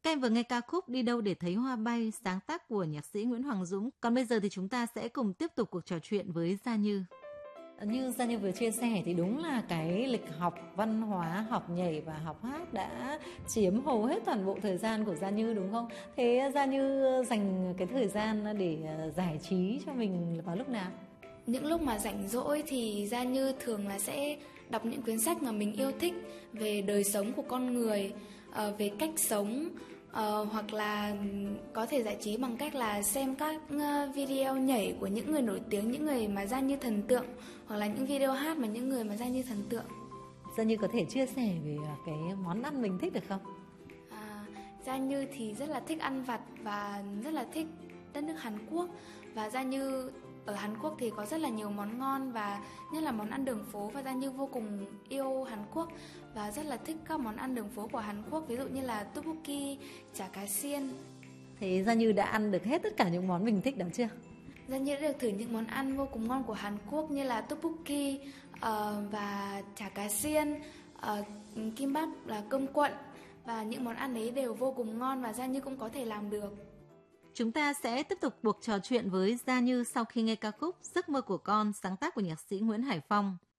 Các em vừa nghe ca khúc Đi đâu để thấy hoa bay, sáng tác của nhạc sĩ Nguyễn Hoàng Dũng. Còn bây giờ thì chúng ta sẽ cùng tiếp tục cuộc trò chuyện với Gia Như. Như Gia Như vừa chia sẻ thì đúng là cái lịch học văn hóa, học nhảy và học hát đã chiếm hầu hết toàn bộ thời gian của Gia Như, đúng không? Thế Gia Như dành cái thời gian để giải trí cho mình vào lúc nào? Những lúc mà rảnh rỗi thì Gia Như thường là sẽ đọc những cuốn sách mà mình yêu thích về đời sống của con người, về cách sống, hoặc là có thể giải trí bằng cách là xem các video nhảy của những người nổi tiếng, những người mà Gia Như thần tượng, hoặc là những video hát mà những người mà Gia Như thần tượng. Gia Như có thể chia sẻ về cái món ăn mình thích được không? Gia Như thì rất là thích ăn vặt và rất là thích đất nước Hàn Quốc. Và Gia Như ở Hàn Quốc thì có rất là nhiều món ngon, và nhất là món ăn đường phố, và Gia Như vô cùng yêu Hàn Quốc và rất là thích các món ăn đường phố của Hàn Quốc, ví dụ như là tteokbokki, chả cá xiên. Thế Gia Như đã ăn được hết tất cả những món mình thích đó chưa? Gia Như đã được thử những món ăn vô cùng ngon của Hàn Quốc như là tteokbokki và chả cá xiên, kimbap là cơm cuộn, và những món ăn ấy đều vô cùng ngon và Gia Như cũng có thể làm được. Chúng ta sẽ tiếp tục cuộc trò chuyện với Gia Như sau khi nghe ca khúc Giấc mơ của con, sáng tác của nhạc sĩ Nguyễn Hải Phong.